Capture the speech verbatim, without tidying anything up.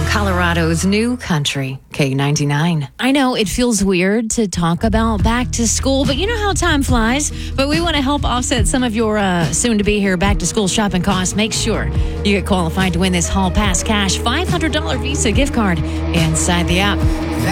Colorado's new country, K ninety-nine. I know it feels weird to talk about back to school, but you know how time flies. But we want to help offset some of your uh, soon to be here back to school shopping costs. Make sure you get qualified to win this Hall Pass Cash five hundred dollars Visa gift card inside the app.